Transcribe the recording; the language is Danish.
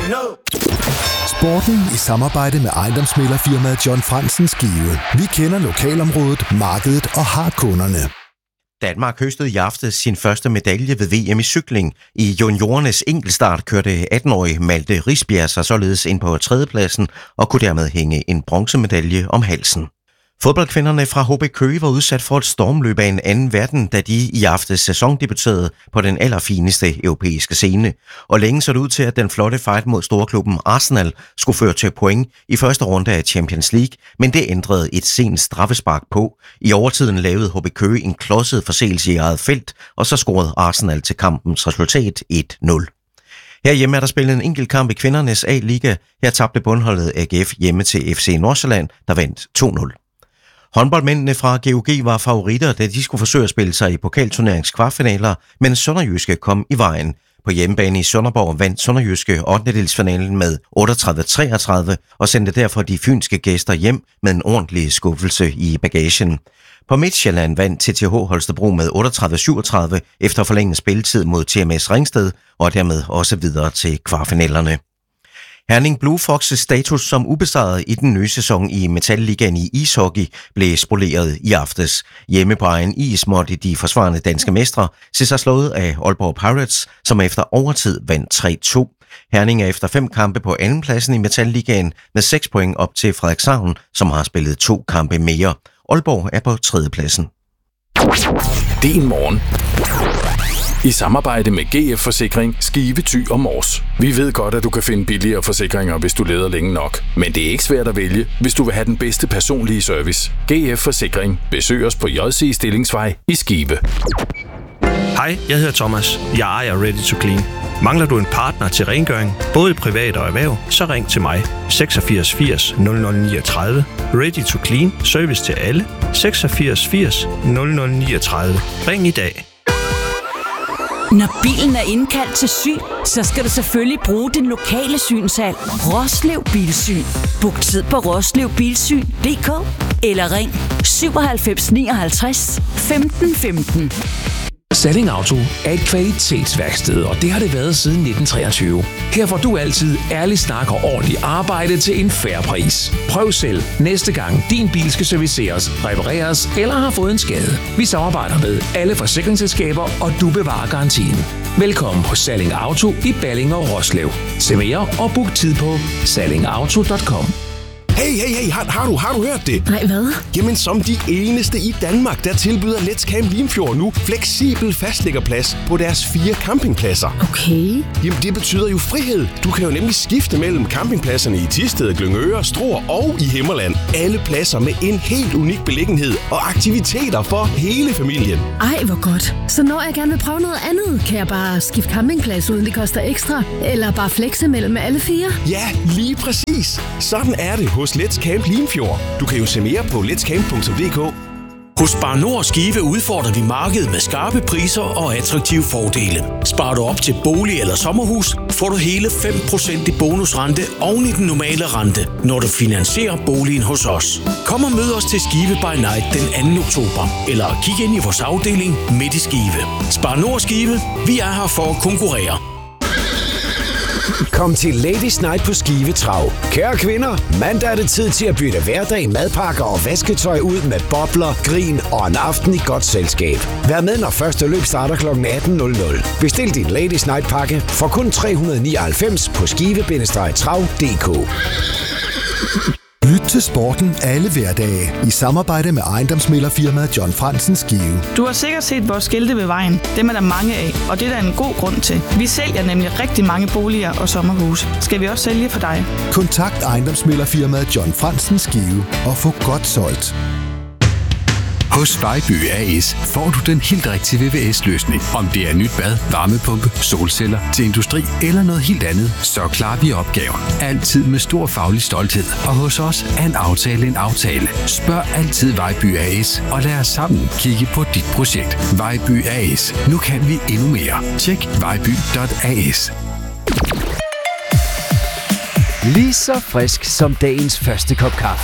Sporten i samarbejde med ejendomsmæglerfirmaet John Frantzen Skive. Vi kender lokalområdet, markedet og har kunderne. Danmark høstede i aftes sin første medalje ved VM i cykling. I juniorernes enkeltstart kørte 18-årige Malte Risbjerg sig således ind på tredjepladsen og kunne dermed hænge en bronzemedalje om halsen. Fodboldkvinderne fra HB Køge var udsat for et stormløb af en anden verden, da de i aftes sæsondebuterede på den allerfineste europæiske scene. Og længe så det ud til, at den flotte fight mod storklubben Arsenal skulle føre til point i første runde af Champions League, men det ændrede et sent straffespark på. I overtiden lavede HB Køge en klodset forseelse i eget felt, og så scorede Arsenal til kampens resultat 1-0. Herhjemme er der spillet en enkelt kamp i kvindernes A-liga. Her tabte bundholdet AGF hjemme til FC Nordsjælland, der vandt 2-0. Håndboldmændene fra GOG var favoritter, da de skulle forsøge at spille sig i pokalturneringens kvartfinaler, men Sønderjyske kom i vejen. På hjemmebane i Sønderborg vandt Sønderjyske 8. finalen med 38-33 og sendte derfor de fynske gæster hjem med en ordentlig skuffelse i bagagen. På Midtjylland vandt TTH Holstebro med 38-37 efter forlænget spilletid mod TMS Ringsted og dermed også videre til kvartfinalerne. Herning Blue Foxes status som ubesejret i den nye sæson i Metalligaen i ishockey blev spoleret i aftes. Hjemme på egen is måtte de forsvarende danske mestre se sig slået af Aalborg Pirates, som efter overtid vandt 3-2. Herning er efter 5 kampe på andenpladsen i Metalligaen med 6 point op til Frederikshavn, som har spillet 2 kampe mere. Aalborg er på 3. pladsen. Din morgen. I samarbejde med GF Forsikring, Skive, Thy og Mors. Vi ved godt, at du kan finde billigere forsikringer, hvis du leder længe nok. Men det er ikke svært at vælge, hvis du vil have den bedste personlige service. GF Forsikring. Besøg os på JC Stillingsvej i Skive. Hej, jeg hedder Thomas. Jeg ejer Ready to Clean. Mangler du en partner til rengøring, både privat og erhverv, så ring til mig. 86 80 0039. Ready to Clean. Service til alle. 86 80 0039. Ring i dag. Når bilen er indkaldt til syn, så skal du selvfølgelig bruge den lokale synshal. Roslev Bilsyn. Book tid på roslevbilsyn.dk eller ring 97 59 15 15. Salling Auto er et kvalitetsværksted, og det har det været siden 1923. Her får du altid ærlig snak og ordentligt arbejde til en fair pris. Prøv selv næste gang din bil skal serviceres, repareres eller har fået en skade. Vi samarbejder med alle forsikringsselskaber, og du bevarer garantien. Velkommen på Salling Auto i Balling og Roslev. Se mere og book tid på sallingauto.com. Hey, har du hørt det? Nej, hvad? Jamen, som de eneste i Danmark, der tilbyder Let's Camp Limfjord nu fleksibel fastliggerplads på deres 4 campingpladser. Okay. Jamen, det betyder jo frihed. Du kan jo nemlig skifte mellem campingpladserne i Thisted, Glyngøre, Struer og i Himmerland. Alle pladser med en helt unik beliggenhed og aktiviteter for hele familien. Ej, hvor godt. Så når jeg gerne vil prøve noget andet, kan jeg bare skifte campingplads, uden det koster ekstra? Eller bare flexe mellem alle 4? Ja, lige præcis. Sådan er det hos Let's Camp Limfjord. Du kan jo se mere på letscamp.dk. Hos Spar Nord Skive udfordrer vi markedet med skarpe priser og attraktive fordele. Sparer du op til bolig eller sommerhus, får du hele 5% i bonusrente oven i den normale rente, når du finansierer boligen hos os. Kom og mød os til Skive by Night den 2. oktober, eller kig ind i vores afdeling midt i Skive. Spar Nord Skive, vi er her for at konkurrere. Kom til Ladies Night på Skive Trav. Kære kvinder, mandag er det tid til at bytte hverdag, madpakker og vasketøj ud med bobler, grin og en aften i godt selskab. Vær med, når første løb starter kl. 18.00. Bestil din Ladies Night pakke for kun 399 på skive-trav.dk. Lyt til sporten alle hverdage i samarbejde med ejendomsmæglerfirmaet John Frantzen Skive. Du har sikkert set vores skilte ved vejen. Dem er der mange af, og det er der en god grund til. Vi sælger nemlig rigtig mange boliger og sommerhuse. Skal vi også sælge for dig? Kontakt ejendomsmæglerfirmaet John Frantzen Skive og få godt solgt. Hos Vejby A/S får du den helt rigtige VVS-løsning. Om det er nyt bad, varmepumpe, solceller til industri eller noget helt andet, så klarer vi opgaven. Altid med stor faglig stolthed. Og hos os er en aftale en aftale. Spørg altid Vejby A/S og lad os sammen kigge på dit projekt. Vejby A/S. Nu kan vi endnu mere. Tjek vejby.as. Lige så frisk som dagens første kop kaffe.